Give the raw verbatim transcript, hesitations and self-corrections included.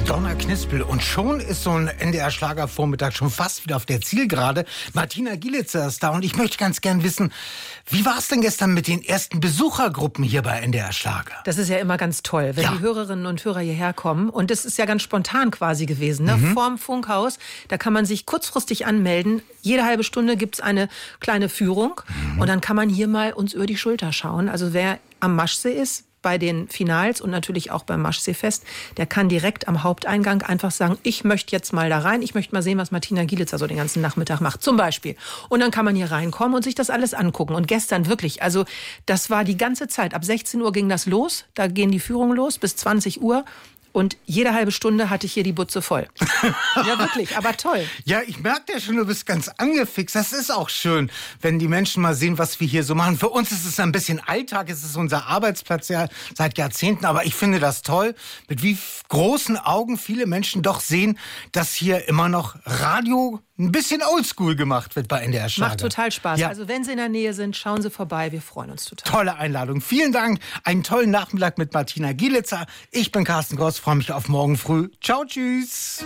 Donna Knispel. Und schon ist so ein N D R-Schlagervormittag schon fast wieder auf der Zielgerade. Martina Gielitzer ist da und ich möchte ganz gern wissen, wie war es denn gestern mit den ersten Besuchergruppen hier bei N D R Schlager? Das ist ja immer ganz toll, wenn ja. die Hörerinnen und Hörer hierher kommen. Und das ist ja ganz spontan quasi gewesen, ne? Mhm. Vorm Funkhaus, da kann man sich kurzfristig anmelden. Jede halbe Stunde gibt's eine kleine Führung. Mhm. Und dann kann man hier mal uns über die Schulter schauen. Also wer am Maschsee ist, bei den Finals und natürlich auch beim Maschseefest, der kann direkt am Haupteingang einfach sagen, ich möchte jetzt mal da rein, ich möchte mal sehen, was Martina Gielitzer so den ganzen Nachmittag macht, zum Beispiel. Und dann kann man hier reinkommen und sich das alles angucken. Und gestern wirklich, also das war die ganze Zeit, ab sechzehn Uhr ging das los, da gehen die Führungen los, bis zwanzig Uhr. Und jede halbe Stunde hatte ich hier die Butze voll. Ja, wirklich, aber toll. Ja, ich merke ja schon, du bist ganz angefixt. Das ist auch schön, wenn die Menschen mal sehen, was wir hier so machen. Für uns ist es ein bisschen Alltag, es ist unser Arbeitsplatz ja seit Jahrzehnten. Aber ich finde das toll, mit wie großen Augen viele Menschen doch sehen, dass hier immer noch Radio ein bisschen oldschool gemacht wird bei N D R Schlager. Macht total Spaß. Ja. Also wenn Sie in der Nähe sind, schauen Sie vorbei. Wir freuen uns total. Tolle Einladung. Vielen Dank. Einen tollen Nachmittag mit Martina Gielitzer. Ich bin Carsten Goss, freue mich auf morgen früh. Ciao, tschüss.